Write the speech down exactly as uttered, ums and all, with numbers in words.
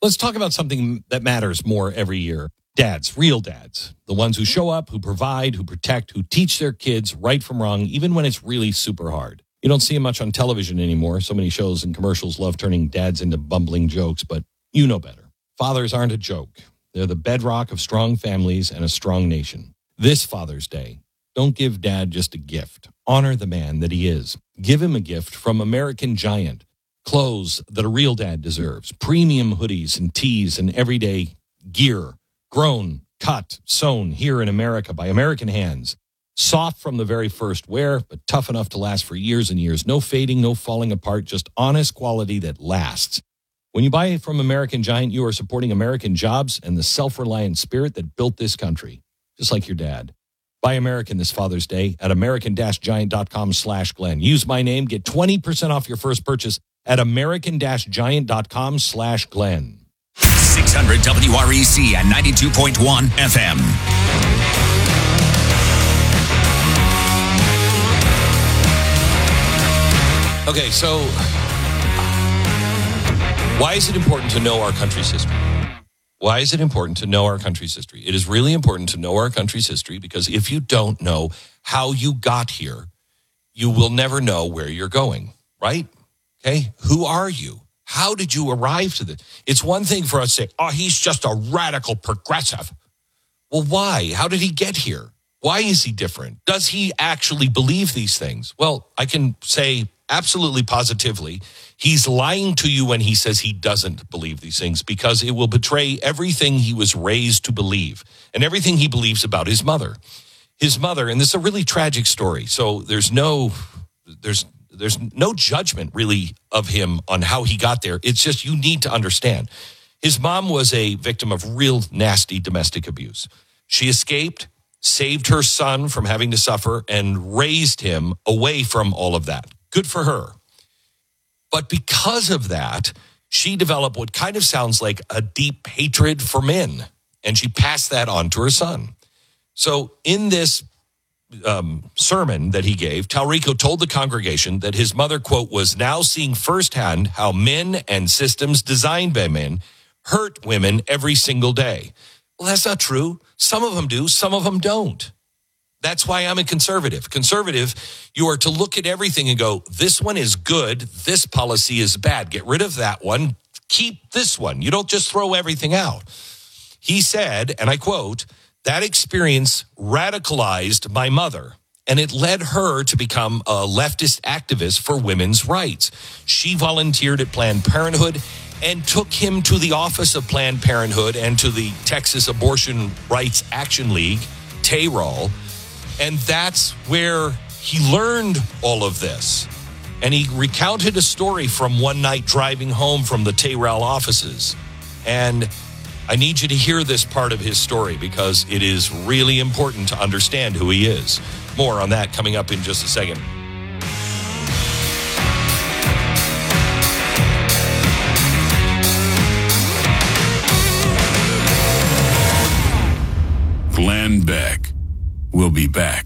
Let's talk about something that matters more every year. Dads, real dads, the ones who show up, who provide, who protect, who teach their kids right from wrong, even when it's really super hard. You don't see them much on television anymore. So many shows and commercials love turning dads into bumbling jokes, but you know better. Fathers aren't a joke. They're the bedrock of strong families and a strong nation. This Father's Day, don't give dad just a gift. Honor the man that he is. Give him a gift from American Giant. Clothes that a real dad deserves. Premium hoodies and tees and everyday gear. Grown, cut, sewn here in America by American hands. Soft from the very first wear, but tough enough to last for years and years. No fading, no falling apart, just honest quality that lasts. When you buy from American Giant, you are supporting American jobs and the self-reliant spirit that built this country, just like your dad. Buy American this Father's Day at american-giant.com slash Glenn. Use my name, get twenty percent off your first purchase at american-giant.com slash Glenn. six hundred W R E C and ninety-two point one F M. Okay, so why is it important to know our country's history? Why is it important to know our country's history? It is really important to know our country's history because if you don't know how you got here, you will never know where you're going, right? Okay, who are you? How did you arrive to this? It's one thing for us to say, oh, he's just a radical progressive. Well, why? How did he get here? Why is he different? Does he actually believe these things? Well, I can say absolutely positively, he's lying to you when he says he doesn't believe these things because it will betray everything he was raised to believe and everything he believes about his mother. His mother, and this is a really tragic story, so there's no, there's There's no judgment, really, of him on how he got there. It's just you need to understand. His mom was a victim of real nasty domestic abuse. She escaped, saved her son from having to suffer, and raised him away from all of that. Good for her. But because of that, she developed what kind of sounds like a deep hatred for men, and she passed that on to her son. So in this Um, sermon that he gave, Talrico told the congregation that his mother, quote, was now seeing firsthand how men and systems designed by men hurt women every single day. Well, that's not true. Some of them do, some of them don't. That's why I'm a conservative. Conservative, you are to look at everything and go, this one is good, this policy is bad. Get rid of that one, keep this one. You don't just throw everything out. He said, and I quote, that experience radicalized my mother, and it led her to become a leftist activist for women's rights. She volunteered at Planned Parenthood and took him to the office of Planned Parenthood and to the Texas Abortion Rights Action League, T A R O L, and that's where he learned all of this. And he recounted a story from one night driving home from the T A R O L offices. And I need you to hear this part of his story because it is really important to understand who he is. More on that coming up in just a second. Glenn Beck will be back.